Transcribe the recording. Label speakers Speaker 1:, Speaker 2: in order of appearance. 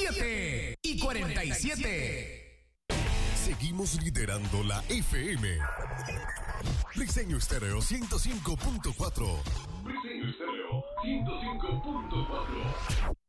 Speaker 1: 7:47.
Speaker 2: Seguimos liderando la FM. Briseño Estéreo 105.4.
Speaker 3: Briseño Estéreo 105.4.